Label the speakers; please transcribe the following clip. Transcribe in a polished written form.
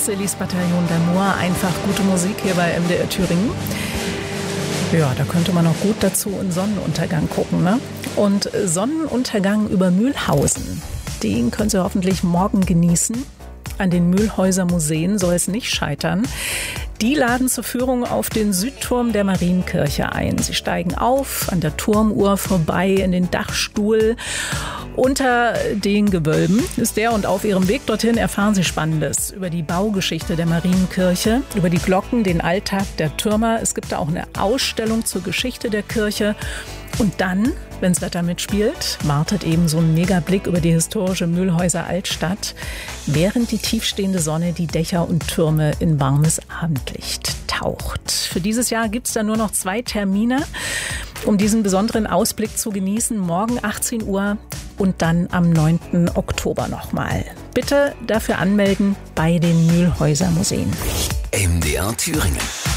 Speaker 1: Sillis Bataillon d'Amour, einfach gute Musik hier bei MDR Thüringen. Ja, da könnte man auch gut dazu einen Sonnenuntergang gucken, ne? Und Sonnenuntergang über Mühlhausen, den können Sie hoffentlich morgen genießen. An den Mühlhäuser Museen soll es nicht scheitern. Die laden zur Führung auf den Südturm der Marienkirche ein. Sie steigen auf, an der Turmuhr vorbei, in den Dachstuhl. Unter den Gewölben ist der und auf ihrem Weg dorthin erfahren Sie Spannendes über die Baugeschichte der Marienkirche, über die Glocken, den Alltag der Türmer. Es gibt da auch eine Ausstellung zur Geschichte der Kirche. Und dann, wenn das Wetter mitspielt, wartet eben so ein Megablick über die historische Mühlhäuser Altstadt, während die tiefstehende Sonne die Dächer und Türme in warmes Abendlicht taucht. Für dieses Jahr gibt es da nur noch 2 Termine, um diesen besonderen Ausblick zu genießen. Morgen 18 Uhr und dann am 9. Oktober nochmal. Bitte dafür anmelden bei den Mühlhäuser Museen.
Speaker 2: MDR Thüringen.